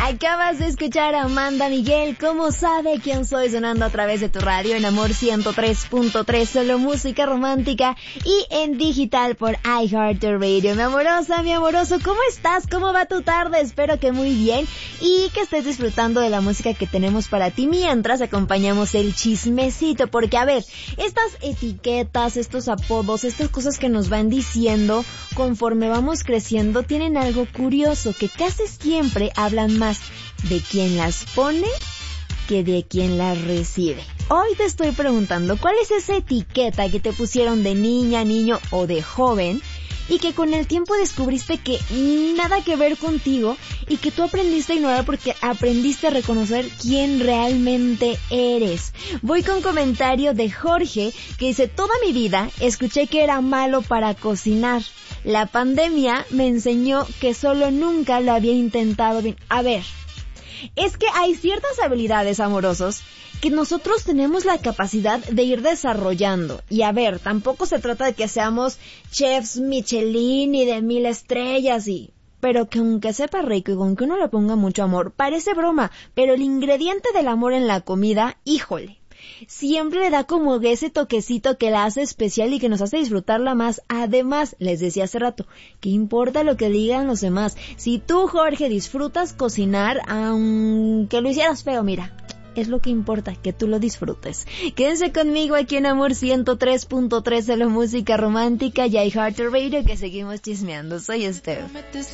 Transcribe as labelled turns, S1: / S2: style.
S1: Acabas de escuchar a Amanda Miguel, ¿cómo sabe quién soy? Sonando a través de tu radio en Amor 103.3, solo música romántica y en digital por iHeartRadio. Mi amorosa, mi amoroso, ¿cómo estás? ¿Cómo va tu tarde? Espero que muy bien y que estés disfrutando de la música que tenemos para ti mientras acompañamos el chismecito, porque a ver, estas etiquetas, estos apodos, estas cosas que nos van diciendo conforme vamos creciendo tienen algo curioso, que casi siempre hablan más de quien las pone que de quien las recibe. Hoy te estoy preguntando, ¿cuál es esa etiqueta que te pusieron de niña, niño o de joven y que con el tiempo descubriste que nada que ver contigo y que tú aprendiste a ignorar porque aprendiste a reconocer quién realmente eres? Voy con comentario de Jorge que dice: toda mi vida escuché que era malo para cocinar. La pandemia me enseñó que solo nunca lo había intentado bien. A ver, es que hay ciertas habilidades, amorosos, que nosotros tenemos la capacidad de ir desarrollando. Y a ver, tampoco se trata de que seamos chefs Michelin y de 1000 estrellas pero que aunque sepa rico y con que uno le ponga mucho amor, parece broma, pero el ingrediente del amor en la comida, híjole, siempre le da como ese toquecito que la hace especial y que nos hace disfrutarla más. Además, les decía hace rato, ¿qué importa lo que digan los demás? Si tú, Jorge, disfrutas cocinar, aunque lo hicieras feo, mira, es lo que importa, que tú lo disfrutes. Quédense conmigo aquí en Amor 103.3 de la música romántica y iHeartRadio, que seguimos chismeando. Soy Steph.